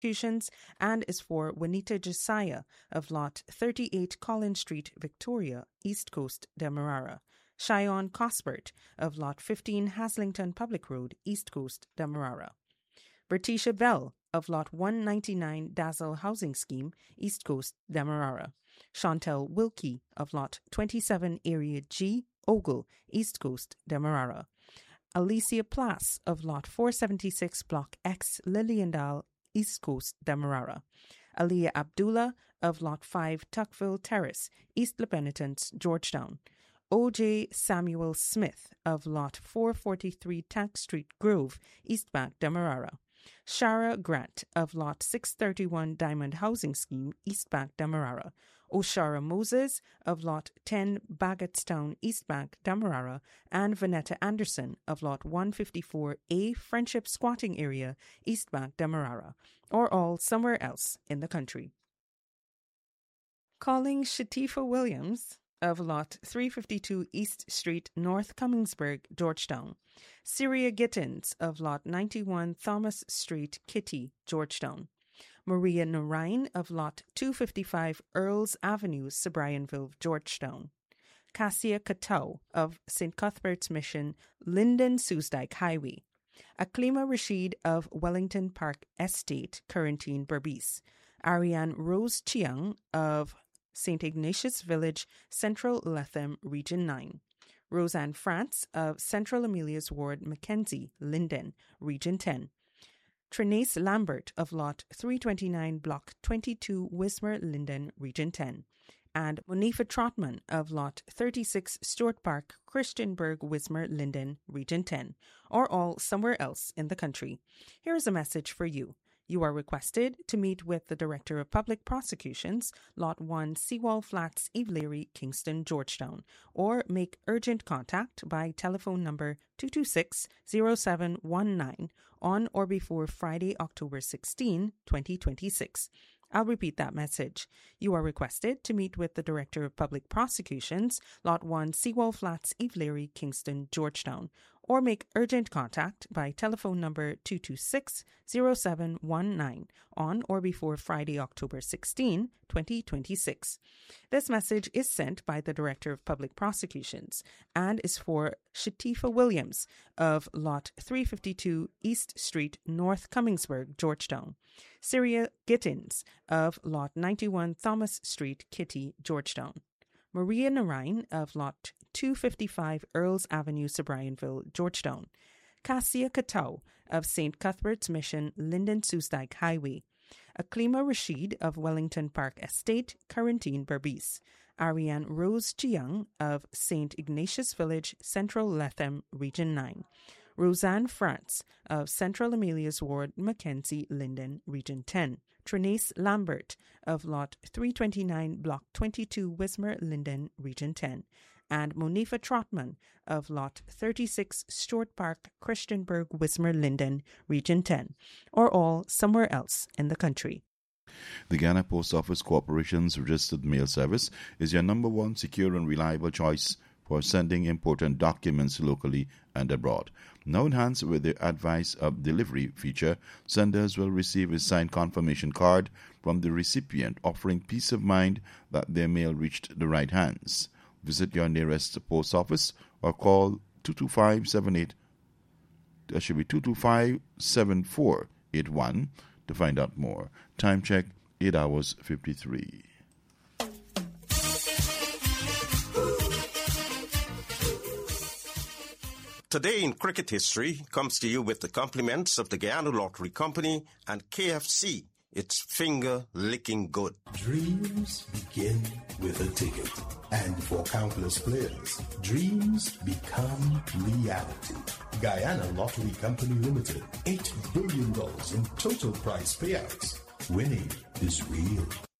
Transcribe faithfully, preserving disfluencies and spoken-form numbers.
Prosecutions and is for Juanita Josiah of Lot thirty-eight Collins Street, Victoria, East Coast, Demerara. Cheyenne Cosbert of Lot fifteen Haslington Public Road, East Coast, Demerara. Bertisha Bell of Lot one ninety-nine Dazzle Housing Scheme, East Coast, Demerara. Chantel Wilkie of Lot twenty-seven Area G, Ogle, East Coast, Demerara. Alicia Plass of Lot four seventy-six Block X, Liliendale, East Coast, Demerara. Aliyah Abdullah of Lot five Tuckville Terrace, East Lepenitence, Georgetown. O J Samuel Smith of Lot four forty-three Tank Street, Grove, East Bank, Demerara. Shara Grant of Lot six thirty-one Diamond Housing Scheme, East Bank, Demerara. Oshara Moses of Lot ten Baggettstown, East Bank, Demerara, and Vanetta Anderson of Lot one fifty-four A Friendship Squatting Area, East Bank, Demerara, or all somewhere else in the country. Calling Shatifa Williams of Lot three fifty-two East Street, North Cummingsburg, Georgetown. Syria Gittins of Lot ninety-one Thomas Street, Kitty, Georgetown. Maria Narain of Lot two fifty-five Earls Avenue, Sobrianville, Georgetown. Cassia Katau of Saint Cuthbert's Mission, Linden Susdike Highway. Aklima Rashid of Wellington Park Estate, Currentine, Berbice. Ariane Rose Chiang of Saint Ignatius Village, Central Lethem, Region nine. Roseanne France of Central Amelia's Ward, Mackenzie, Linden, Region ten. Trenace Lambert of Lot three twenty-nine, Block twenty-two, Wismer, Linden, Region ten. And Monifa Trotman of Lot thirty-six, Stewart Park, Christianburg, Wismer, Linden, Region ten, or all somewhere else in the country. Here is a message for you. You are requested to meet with the Director of Public Prosecutions, Lot one, Seawall Flats, Eve Leary, Kingston, Georgetown, or make urgent contact by telephone number two two six, zero seven one nine on or before Friday, October sixteenth, twenty twenty-six. I'll repeat that message. You are requested to meet with the Director of Public Prosecutions, Lot one, Seawall Flats, Eve Leary, Kingston, Georgetown, or make urgent contact by telephone number two two six, zero seven one nine on or before Friday, October sixteenth, twenty twenty-six. This message is sent by the Director of Public Prosecutions and is for Shatifa Williams of Lot three fifty-two East Street, North Cummingsburg, Georgetown. Syria Gittins of Lot ninety-one Thomas Street, Kitty, Georgetown. Maria Narain of Lot two fifty-five Earls Avenue, Sobrianville, Georgetown. Cassia Katau of Saint Cuthbert's Mission, Linden Susdike Highway. Aklima Rashid of Wellington Park Estate, Currentine, Berbice. Ariane Rose Chiang of Saint Ignatius Village, Central Lethem, Region nine. Roseanne France of Central Amelia's Ward, Mackenzie, Linden, Region ten. Trenace Lambert of Lot three twenty-nine, Block twenty-two, Wismer, Linden, Region ten. And Monifa Trotman of Lot thirty-six, Stewart Park, Christianburg, Wismer, Linden, Region ten, or all somewhere else in the country. The Ghana Post Office Corporation's registered mail service is your number one secure and reliable choice for sending important documents locally and abroad. Now enhanced with the advice of delivery feature, senders will receive a signed confirmation card from the recipient offering peace of mind that their mail reached the right hands. Visit your nearest post office or call two two five seven eight, that should be two two five seven four eight one to find out more. Time check, eight hours fifty-three. Today in Cricket History comes to you with the compliments of the Guyana Lottery Company and K F C. It's finger-licking good. Dreams begin with a ticket. And for countless players, dreams become reality. Guyana Lottery Company Limited, eight billion dollars in total prize payouts. Winning is real.